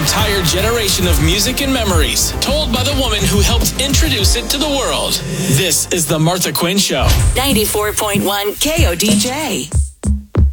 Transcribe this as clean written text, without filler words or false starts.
entire generation of music and memories, told by the woman who helped introduce it to the world. This is The Martha Quinn Show. 94.1 KODJ.